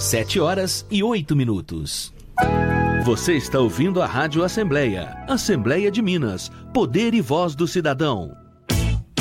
7h08. Você está ouvindo a Rádio Assembleia. Assembleia de Minas. Poder e voz do cidadão.